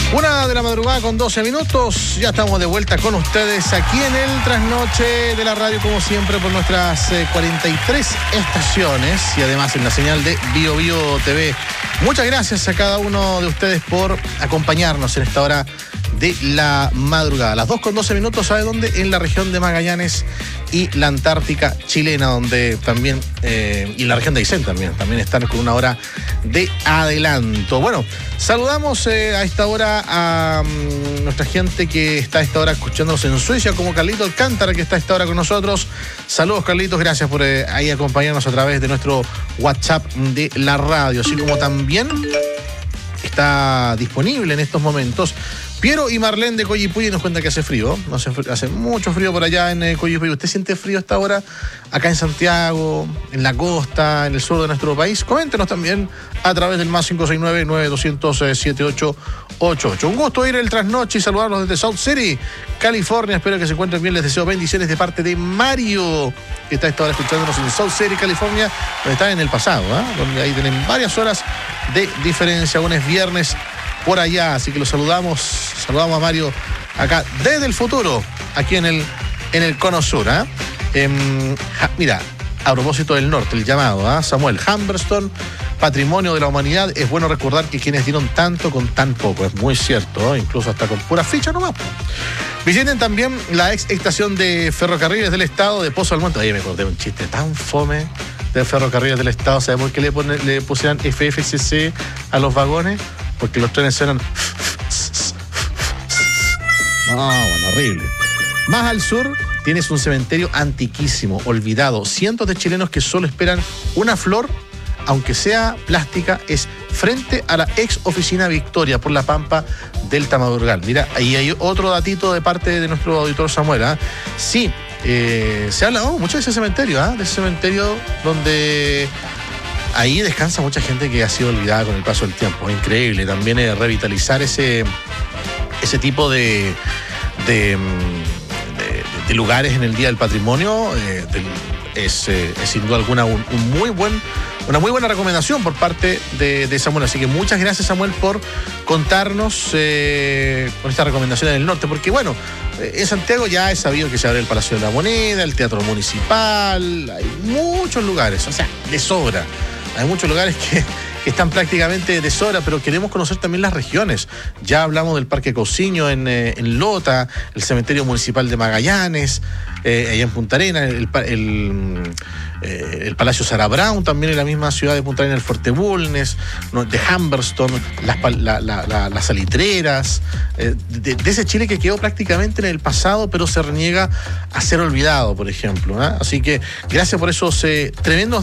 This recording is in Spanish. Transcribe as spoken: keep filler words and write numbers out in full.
Una de la madrugada con doce minutos, ya estamos de vuelta con ustedes aquí en el Trasnoche de la Radio, como siempre, por nuestras eh, cuarenta y tres estaciones y además en la señal de Bio Bio T V. Muchas gracias a cada uno de ustedes por acompañarnos en esta hora de la madrugada. Las dos con doce minutos, ¿sabe dónde? En la región de Magallanes y la Antártica chilena, donde también, eh, y la región de Aysén también, también están con una hora de adelanto. Bueno, saludamos eh, a esta hora a um, nuestra gente que está a esta hora escuchándonos en Suecia, como Carlito Alcántara, que está a esta hora con nosotros. Saludos, Carlitos, gracias por eh, ahí acompañarnos a través de nuestro WhatsApp de la radio, así como también está disponible en estos momentos Piero y Marlene de Coyipulli. Nos cuenta que hace frío, no hace, hace mucho frío por allá en eh, Coyipulli. ¿Usted siente frío hasta ahora acá en Santiago, en la costa, en el sur de nuestro país? Coméntenos también a través del más cinco seis nueve, nueve dos cero cero, siete ocho ocho ocho. Un gusto ir el trasnoche y saludarlos desde South City, California. Espero que se encuentren bien. Les deseo bendiciones de parte de Mario, que está a esta hora escuchándonos en South City, California, donde está en el pasado, ¿eh? Donde ahí tienen varias horas de diferencia. Aún es viernes por allá, así que los saludamos, saludamos a Mario acá desde el futuro, aquí en el, en el Cono Sur. ¿eh? Eh, ja, mira, a propósito del norte, el llamado, ¿eh? Samuel, Humberstone, patrimonio de la humanidad. Es bueno recordar que quienes dieron tanto con tan poco, es muy cierto, ¿eh? Incluso hasta con pura ficha nomás. Visiten también la ex estación de ferrocarriles del estado de Pozo Almonte. Oye, me acordé de un chiste tan fome de ferrocarriles del estado. ¿Sabes por qué le, pone, le pusieran F F C C a los vagones? Porque los trenes eran... Ah, bueno, horrible. Más al sur tienes un cementerio antiquísimo, olvidado. Cientos de chilenos que solo esperan una flor, aunque sea plástica, es frente a la ex oficina Victoria por la Pampa del Tamadurgal. Mira, ahí hay otro datito de parte de nuestro auditor Samuel. ¿eh? Sí, eh, se habla oh, mucho de ese cementerio, ¿eh? de ese cementerio donde... Ahí descansa mucha gente que ha sido olvidada con el paso del tiempo. Es increíble también eh, revitalizar ese, ese tipo de, de, de, de lugares en el Día del Patrimonio. Eh, de, es, eh, es sin duda alguna un, un muy buen, una muy buena recomendación por parte de, de Samuel. Así que muchas gracias, Samuel, por contarnos eh, con esta recomendación en el norte. Porque bueno, en Santiago ya es sabido que se abre el Palacio de la Moneda, el Teatro Municipal. Hay muchos lugares, o sea, de sobra. Hay muchos lugares que, que están prácticamente de sobra, pero queremos conocer también las regiones. Ya hablamos del Parque Cousiño en, eh, en Lota, el Cementerio Municipal de Magallanes, eh, allá en Punta Arenas, el, el, eh, el Palacio Sarah Brown, también en la misma ciudad de Punta Arenas, el Fuerte Bulnes, ¿no? de Humberstone, las, la, la, la, las salitreras, eh, de, de ese Chile que quedó prácticamente en el pasado, pero se reniega a ser olvidado, por ejemplo. ¿eh? Así que gracias por esos eh, tremendos